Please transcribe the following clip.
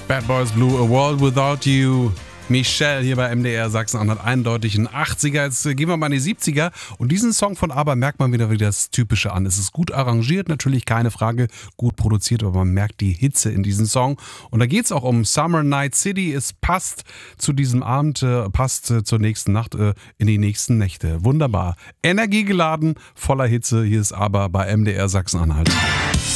Bad Boys Blue, A World Without You. Michelle hier bei MDR Sachsen-Anhalt, eindeutig ein 80er. Jetzt gehen wir mal in die 70er und diesen Song von ABBA merkt man wieder das Typische an. Es ist gut arrangiert, natürlich keine Frage, gut produziert, aber man merkt die Hitze in diesem Song. Und da geht es auch um Summer Night City. Es passt zu diesem Abend, passt zur nächsten Nacht, in die nächsten Nächte. Wunderbar. Energiegeladen, voller Hitze. Hier ist ABBA bei MDR Sachsen-Anhalt.